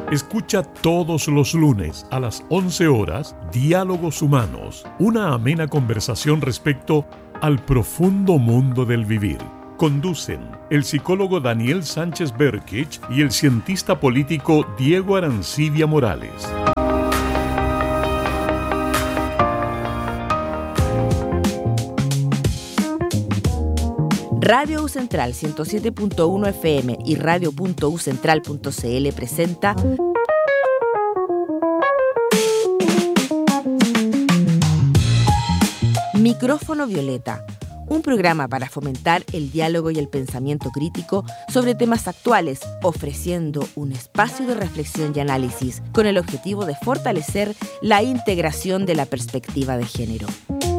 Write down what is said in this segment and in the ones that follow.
Escucha todos los lunes a las 11 horas Diálogos Humanos, una amena conversación respecto al profundo mundo del vivir. Conducen el psicólogo Daniel Sánchez Berkich y el cientista político Diego Arancibia Morales. Radio U Central 107.1 FM y radio.ucentral.cl presenta Micrófono Violeta, un programa para fomentar el diálogo y el pensamiento crítico sobre temas actuales, ofreciendo un espacio de reflexión y análisis con el objetivo de fortalecer la integración de la perspectiva de género.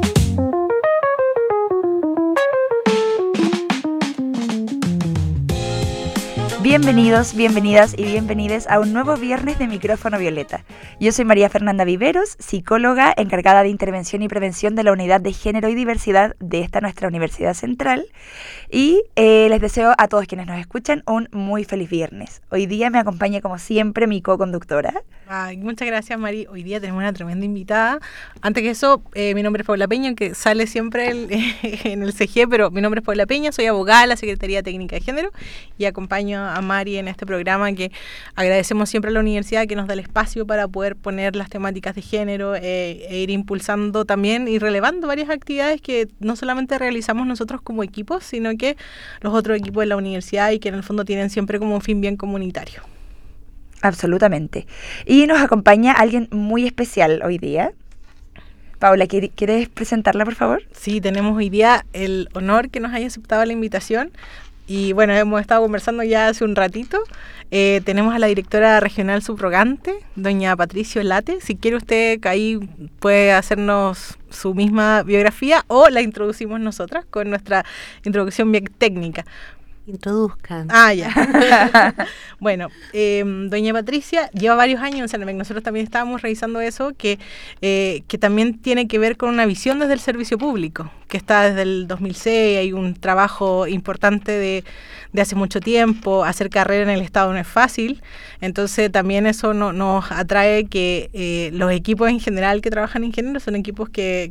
Bienvenidos, bienvenidas y bienvenides a un nuevo viernes de Micrófono Violeta. Yo soy María Fernanda Viveros, psicóloga encargada de intervención y prevención de la Unidad de Género y Diversidad de esta nuestra Universidad Central. Y les deseo a todos quienes nos escuchan un muy feliz viernes. Hoy día me acompaña como siempre mi co-conductora. Muchas gracias, Mari. Hoy día tenemos una tremenda invitada. Antes que eso, mi nombre es Paula Peña, aunque sale siempre en el CG, pero mi nombre es Paula Peña, soy abogada de la Secretaría Técnica de Género y acompaño a Mari en este programa que agradecemos siempre a la universidad que nos da el espacio para poder poner las temáticas de género e ir impulsando también y relevando varias actividades que no solamente realizamos nosotros como equipos, sino que los otros equipos de la universidad y que en el fondo tienen siempre como un fin bien comunitario. Absolutamente. Y nos acompaña alguien muy especial hoy día. Paula, ¿quieres presentarla, por favor? Sí, tenemos hoy día el honor que nos haya aceptado la invitación. Y bueno, hemos estado conversando ya hace un ratito. Tenemos a la directora regional subrogante, doña Patricio Late. Si quiere usted, ahí puede hacernos su misma biografía o la introducimos nosotras con nuestra introducción bien técnica. Introduzcan. Ya. Bueno, doña Patricia lleva varios años en Cernemec. Nosotros también estábamos revisando eso, que también tiene que ver con una visión desde el servicio público, que está desde el 2006, hay un trabajo importante de hace mucho tiempo. Hacer carrera en el Estado no es fácil, entonces también eso nos atrae que los equipos en general que trabajan en género son equipos que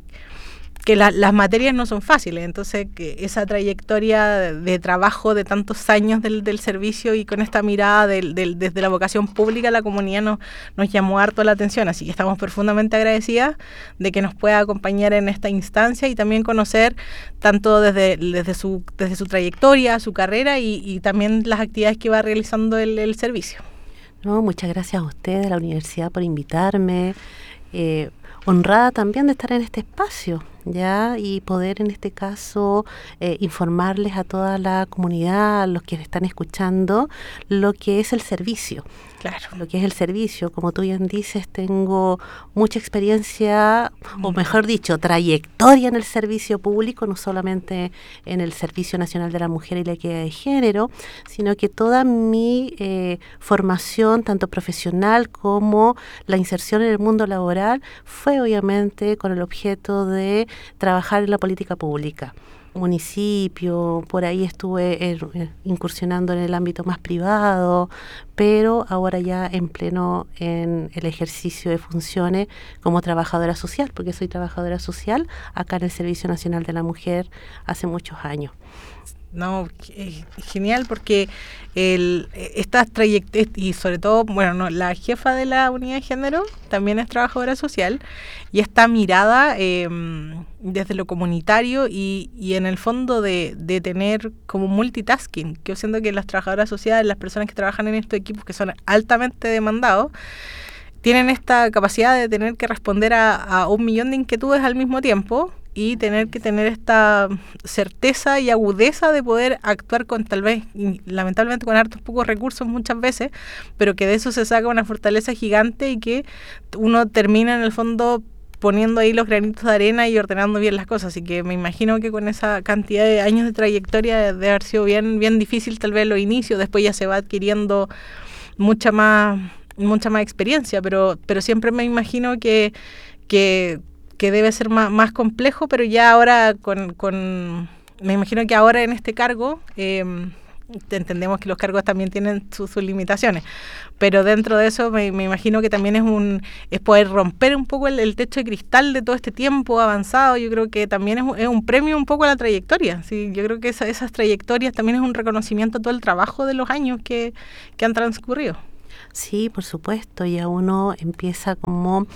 las materias no son fáciles, entonces que esa trayectoria de trabajo de tantos años del servicio y con esta mirada desde la vocación pública, la comunidad nos llamó harto la atención, así que estamos profundamente agradecidas de que nos pueda acompañar en esta instancia y también conocer tanto desde su trayectoria, su carrera y también las actividades que va realizando el servicio. No, muchas gracias a ustedes, a la universidad, por invitarme. Honrada también de estar en este espacio, ¿ya? Y poder en este caso informarles a toda la comunidad, a los que están escuchando, lo que es el servicio. Claro. Lo que es el servicio. Como tú bien dices, tengo mucha experiencia, o mejor dicho, trayectoria en el servicio público, no solamente en el Servicio Nacional de la Mujer y la Equidad de Género, sino que toda mi formación, tanto profesional como la inserción en el mundo laboral, fue obviamente con el objeto de trabajar en la política pública. Municipio, por ahí estuve incursionando en el ámbito más privado, pero ahora ya en pleno en el ejercicio de funciones como trabajadora social, porque soy trabajadora social acá en el Servicio Nacional de la Mujer hace muchos años. No, genial, porque estas trayectorias, y sobre todo, la jefa de la unidad de género también es trabajadora social, y esta mirada desde lo comunitario y en el fondo de tener como multitasking, que yo siento que las trabajadoras sociales, las personas que trabajan en estos equipos que son altamente demandados, tienen esta capacidad de tener que responder a un millón de inquietudes al mismo tiempo, y tener que tener esta certeza y agudeza de poder actuar con tal vez, lamentablemente con hartos pocos recursos muchas veces, pero que de eso se saca una fortaleza gigante y que uno termina en el fondo poniendo ahí los granitos de arena y ordenando bien las cosas. Así que me imagino que con esa cantidad de años de trayectoria debe haber sido bien difícil tal vez los inicios, después ya se va adquiriendo mucha más experiencia, pero siempre me imagino que debe ser más complejo, pero ya ahora me imagino que ahora en este cargo entendemos que los cargos también tienen sus limitaciones, pero dentro de eso me imagino que también es poder romper un poco el techo de cristal de todo este tiempo avanzado. Yo creo que también es un premio un poco a la trayectoria, ¿sí? Yo creo que esas trayectorias también es un reconocimiento a todo el trabajo de los años que han transcurrido. Sí, por supuesto, ya uno empieza como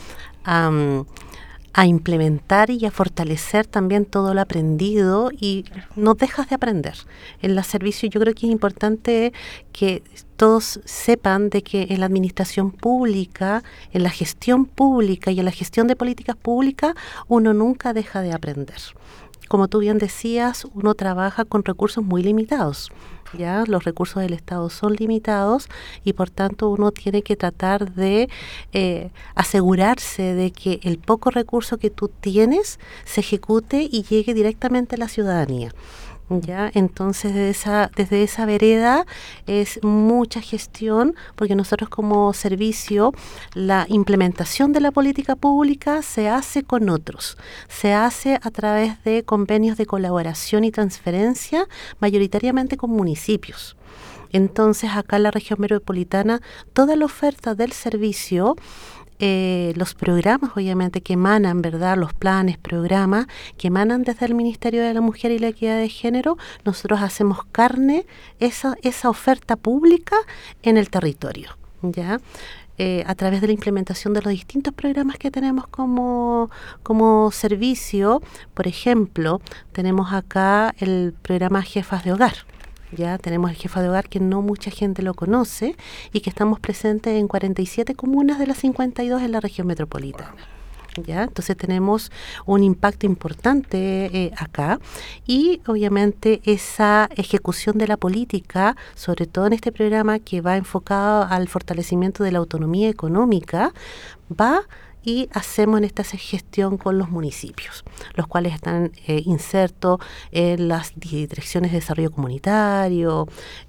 a implementar y a fortalecer también todo lo aprendido y no dejas de aprender. En los servicios yo creo que es importante que todos sepan de que en la administración pública, en la gestión pública y en la gestión de políticas públicas, uno nunca deja de aprender. Como tú bien decías, uno trabaja con recursos muy limitados. Ya los recursos del Estado son limitados y por tanto uno tiene que tratar de asegurarse de que el poco recurso que tú tienes se ejecute y llegue directamente a la ciudadanía. ¿Ya? Entonces desde esa vereda es mucha gestión, porque nosotros como servicio la implementación de la política pública se hace con otros, se hace a través de convenios de colaboración y transferencia, mayoritariamente con municipios. Entonces acá en la región metropolitana toda la oferta del servicio, los programas obviamente que emanan, ¿verdad? Los planes, programas que emanan desde el Ministerio de la Mujer y la Equidad de Género, nosotros hacemos carne esa oferta pública en el territorio, ¿ya? A través de la implementación de los distintos programas que tenemos como servicio. Por ejemplo, tenemos acá el programa Jefas de Hogar. Ya tenemos el Jefa de Hogar, que no mucha gente lo conoce, y que estamos presentes en 47 comunas de las 52 en la región metropolitana. ¿Ya? Entonces tenemos un impacto importante acá, y obviamente esa ejecución de la política, sobre todo en este programa que va enfocado al fortalecimiento de la autonomía económica, va y hacemos en esta gestión con los municipios, los cuales están insertos en las direcciones de desarrollo comunitario,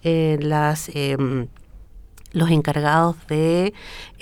los encargados de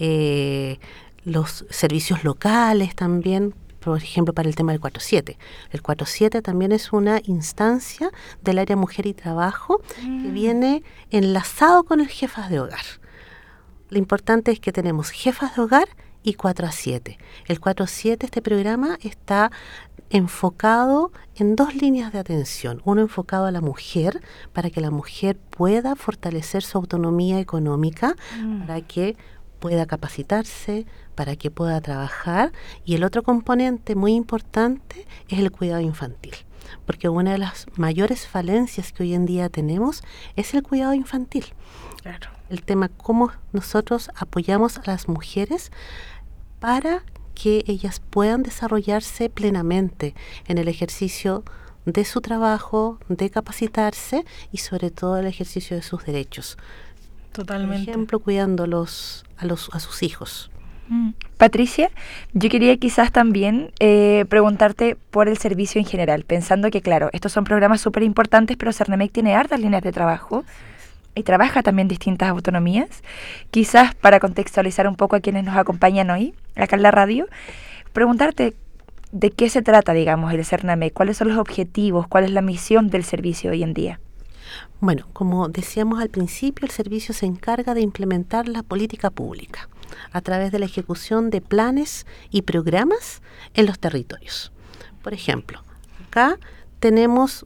los servicios locales también, por ejemplo, para el tema del 4.7. El 4.7 también es una instancia del área mujer y trabajo que viene enlazado con el Jefas de Hogar. Lo importante es que tenemos Jefas de Hogar y 4-7. El 4-7, este programa está enfocado en dos líneas de atención. Uno enfocado a la mujer, para que la mujer pueda fortalecer su autonomía económica, para que pueda capacitarse, para que pueda trabajar. Y el otro componente muy importante es el cuidado infantil, porque una de las mayores falencias que hoy en día tenemos es el cuidado infantil. Claro. El tema cómo nosotros apoyamos a las mujeres para que ellas puedan desarrollarse plenamente en el ejercicio de su trabajo, de capacitarse y sobre todo el ejercicio de sus derechos. Totalmente. Por ejemplo, cuidándolos a sus hijos. Patricia, yo quería quizás también preguntarte por el servicio en general, pensando que, claro, estos son programas súper importantes, pero Cernamec tiene hartas líneas de trabajo y trabaja también distintas autonomías. Quizás para contextualizar un poco a quienes nos acompañan hoy, acá en la radio, preguntarte de qué se trata, digamos, el Cernamec, cuáles son los objetivos, cuál es la misión del servicio hoy en día. Bueno, como decíamos al principio, el servicio se encarga de implementar la política pública a través de la ejecución de planes y programas en los territorios. Por ejemplo, acá tenemos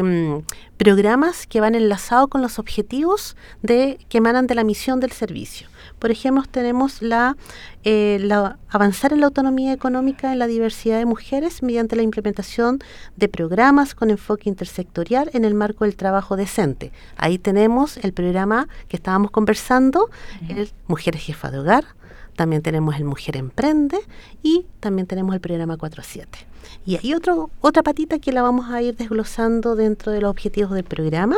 programas que van enlazados con los objetivos que emanan de la misión del servicio. Por ejemplo, tenemos avanzar en la autonomía económica en la diversidad de mujeres mediante la implementación de programas con enfoque intersectorial en el marco del trabajo decente. Ahí tenemos el programa que estábamos conversando, el Mujeres Jefa de Hogar. También tenemos el Mujer Emprende y también tenemos el programa 4-7. Y hay otra patita que la vamos a ir desglosando dentro de los objetivos del programa,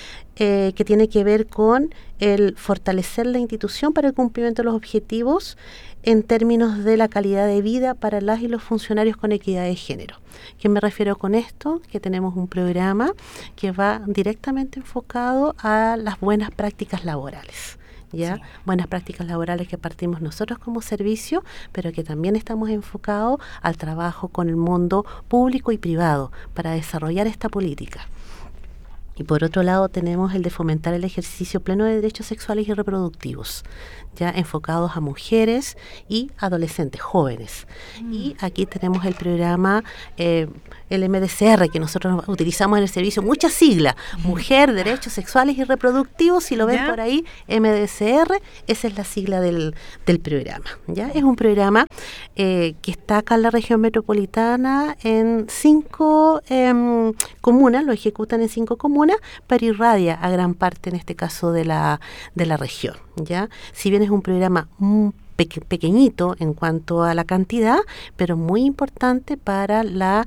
que tiene que ver con el fortalecer la institución para el cumplimiento de los objetivos en términos de la calidad de vida para las y los funcionarios con equidad de género. ¿Qué me refiero con esto? Que tenemos un programa que va directamente enfocado a las buenas prácticas laborales. ¿Ya? Sí. Buenas prácticas laborales que partimos nosotros como servicio, pero que también estamos enfocados al trabajo con el mundo público y privado para desarrollar esta política. Y por otro lado tenemos el de fomentar el ejercicio pleno de derechos sexuales y reproductivos, ya enfocados a mujeres y adolescentes, jóvenes. Y aquí tenemos el programa, el MDCR, que nosotros utilizamos en el servicio, mucha sigla, Mujer, Derechos Sexuales y Reproductivos, si lo ven por ahí, MDCR, esa es la sigla del programa. ¿Ya? Es un programa que está acá en la región metropolitana en 5 comunas, lo ejecutan en 5 comunas, pero irradia a gran parte, en este caso, de la región. ¿Ya? Si bien es un programa pequeñito en cuanto a la cantidad, pero muy importante para la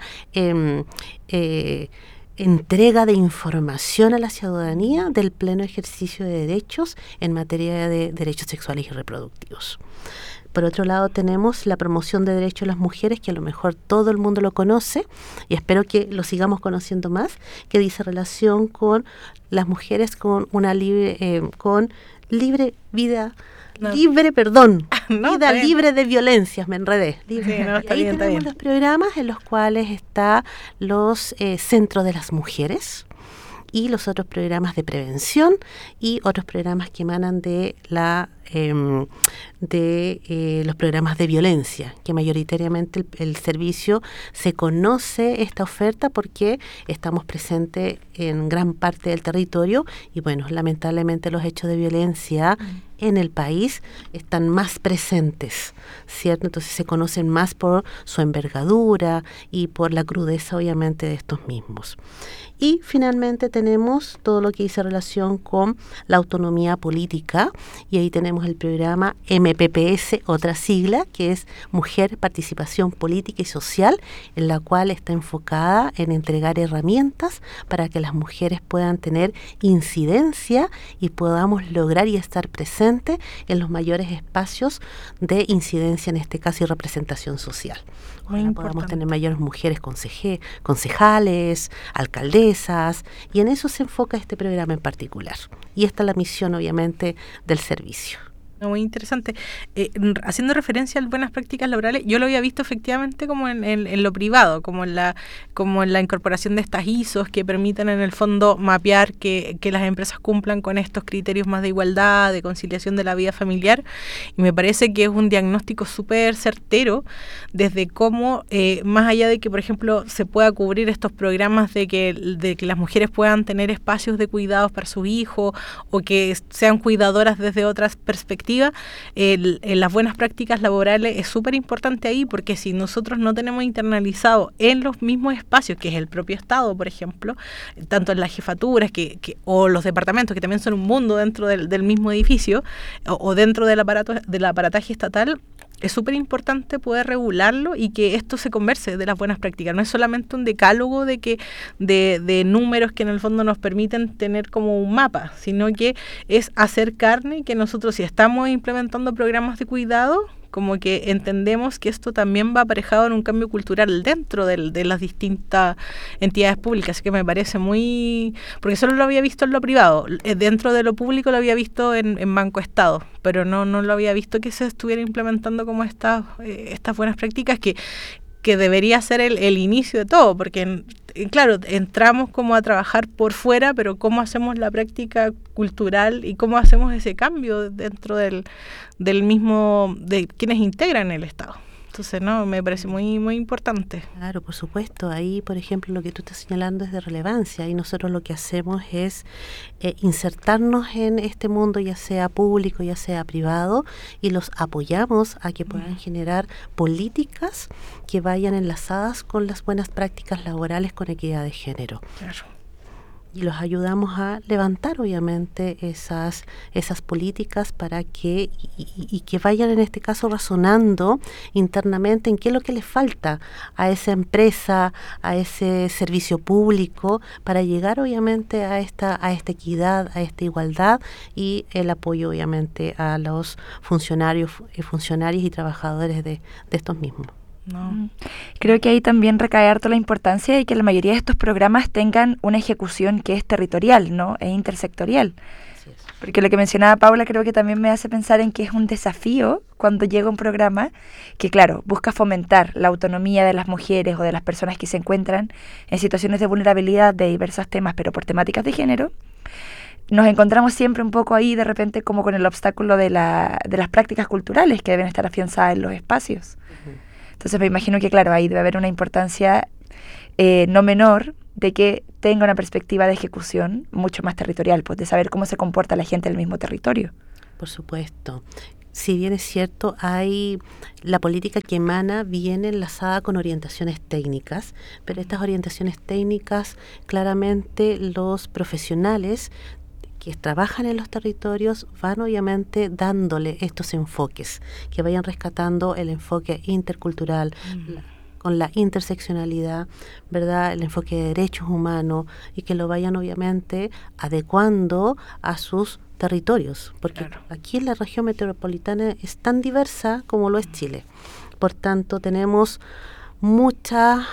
entrega de información a la ciudadanía del pleno ejercicio de derechos en materia de derechos sexuales y reproductivos. Por otro lado tenemos la promoción de derechos de las mujeres, que a lo mejor todo el mundo lo conoce y espero que lo sigamos conociendo más, que dice relación con las mujeres con una libre vida libre de violencias, me enredé. Ahí tenemos los programas en los cuales está los centros de las mujeres y los otros programas de prevención y otros programas que emanan de los programas de violencia, que mayoritariamente el servicio se conoce esta oferta porque estamos presentes en gran parte del territorio y bueno, lamentablemente los hechos de violencia en el país están más presentes, ¿cierto? Entonces se conocen más por su envergadura y por la crudeza, obviamente, de estos mismos. Y finalmente tenemos todo lo que dice relación con la autonomía política y ahí tenemos el programa MPPS, otra sigla, que es Mujer, Participación Política y Social, en la cual está enfocada en entregar herramientas para que las mujeres puedan tener incidencia y podamos lograr y estar presentes en los mayores espacios de incidencia, en este caso, y representación social. Ojalá podamos tener mayores mujeres concejales, alcaldesas, y en eso se enfoca este programa en particular. Y esta es la misión, obviamente, del servicio. Muy interesante. Haciendo referencia a buenas prácticas laborales, yo lo había visto efectivamente como en lo privado, como en la incorporación de estas ISOs que permiten en el fondo mapear que las empresas cumplan con estos criterios más de igualdad, de conciliación de la vida familiar, y me parece que es un diagnóstico súper certero desde cómo, más allá de que, por ejemplo, se pueda cubrir estos programas de que las mujeres puedan tener espacios de cuidados para sus hijos o que sean cuidadoras desde otras perspectivas, las buenas prácticas laborales es súper importante ahí, porque si nosotros no tenemos internalizado en los mismos espacios, que es el propio Estado, por ejemplo, tanto en las jefaturas o los departamentos, que también son un mundo dentro del mismo edificio, o dentro del aparataje estatal, es súper importante poder regularlo y que esto se converse de las buenas prácticas. No es solamente un decálogo de números que en el fondo nos permiten tener como un mapa, sino que es hacer carne, que nosotros, si estamos implementando programas de cuidado, como que entendemos que esto también va aparejado en un cambio cultural dentro de las distintas entidades públicas. Así que me parece muy... Porque solo lo había visto en lo privado. Dentro de lo público lo había visto en Banco Estado, pero no lo había visto que se estuviera implementando como estas buenas prácticas que debería ser el inicio de todo, porque claro, entramos como a trabajar por fuera, pero cómo hacemos la práctica cultural y cómo hacemos ese cambio dentro del mismo, de quienes integran el Estado. Entonces, no, me parece muy, muy importante. Claro, por supuesto. Ahí, por ejemplo, lo que tú estás señalando es de relevancia y nosotros lo que hacemos es insertarnos en este mundo, ya sea público, ya sea privado, y los apoyamos a que puedan generar políticas que vayan enlazadas con las buenas prácticas laborales con equidad de género. Claro. Y los ayudamos a levantar, obviamente, esas políticas para que y que vayan, en este caso, razonando internamente en qué es lo que le falta a esa empresa, a ese servicio público, para llegar, obviamente, a esta equidad, a esta igualdad y el apoyo, obviamente, a los funcionarios y trabajadores de estos mismos. No. Creo que ahí también recae harto la importancia de que la mayoría de estos programas tengan una ejecución que es territorial, ¿no? E intersectorial. Porque lo que mencionaba Paula creo que también me hace pensar en que es un desafío cuando llega un programa que, claro, busca fomentar la autonomía de las mujeres o de las personas que se encuentran en situaciones de vulnerabilidad de diversos temas, pero por temáticas de género. Nos encontramos siempre un poco ahí de repente como con el obstáculo de las prácticas culturales que deben estar afianzadas en los espacios. Entonces me imagino que, claro, ahí debe haber una importancia no menor de que tenga una perspectiva de ejecución mucho más territorial, pues de saber cómo se comporta la gente del mismo territorio. Por supuesto. Si bien es cierto, hay la política que emana viene enlazada con orientaciones técnicas, pero estas orientaciones técnicas claramente los profesionales que trabajan en los territorios van obviamente dándole estos enfoques, que vayan rescatando el enfoque intercultural, con la interseccionalidad, ¿verdad? El enfoque de derechos humanos y que lo vayan obviamente adecuando a sus territorios, porque aquí en la región metropolitana es tan diversa como lo es Chile. Por tanto, tenemos mucha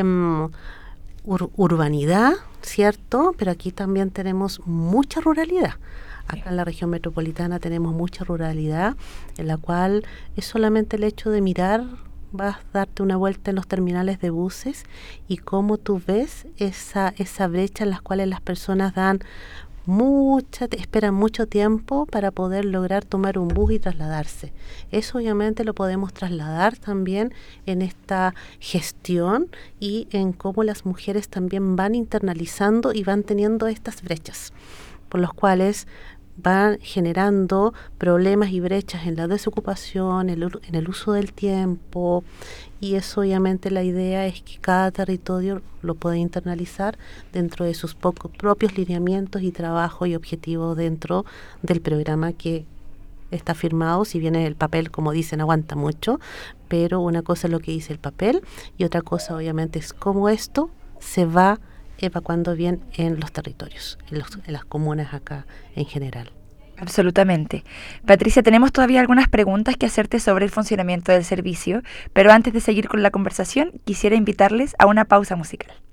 urbanidad, ¿cierto? Pero aquí también tenemos mucha ruralidad. Acá en la región metropolitana tenemos mucha ruralidad, en la cual es solamente el hecho de mirar, vas a darte una vuelta en los terminales de buses y cómo tú ves esa brecha en las cuales las personas esperan mucho tiempo para poder lograr tomar un bus y trasladarse. Eso obviamente lo podemos trasladar también en esta gestión y en cómo las mujeres también van internalizando y van teniendo estas brechas, por los cuales van generando problemas y brechas en la desocupación, en el uso del tiempo, y eso obviamente la idea es que cada territorio lo pueda internalizar dentro de sus propios lineamientos y trabajo y objetivos dentro del programa que está firmado. Si bien el papel, como dicen, aguanta mucho, pero una cosa es lo que dice el papel y otra cosa obviamente es cómo esto se va evacuando bien en los territorios, en las comunas acá en general. Absolutamente. Patricia, tenemos todavía algunas preguntas que hacerte sobre el funcionamiento del servicio, pero antes de seguir con la conversación, quisiera invitarles a una pausa musical.